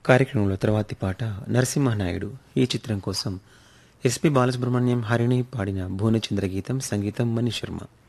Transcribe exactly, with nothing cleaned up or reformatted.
కార్యక్రమంలో తర్వాతి పాట నరసింహనాయుడు ఈ చిత్రం కోసం ఎస్పి బాలసుబ్రహ్మణ్యం హరిణి పాడిన భువనచంద్ర గీతం సంగీతం మణి శర్మ.